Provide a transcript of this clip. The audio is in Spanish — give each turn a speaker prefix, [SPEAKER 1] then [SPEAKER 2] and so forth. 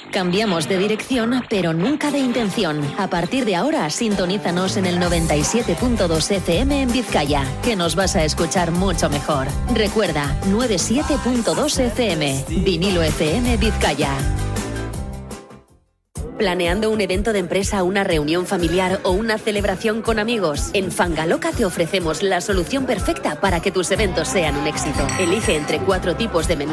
[SPEAKER 1] Cambiamos de dirección, pero nunca de intención. A partir de ahora, sintonízanos en el 97.2 FM en Vizcaya, que nos vas a escuchar mucho mejor. Recuerda, 97.2 FM, Vinilo FM Vizcaya. ¿Planeando un evento de empresa, una reunión familiar o una celebración con amigos? En Fangaloca te ofrecemos la solución perfecta para que tus eventos sean un éxito. Elige entre 4 tipos de menú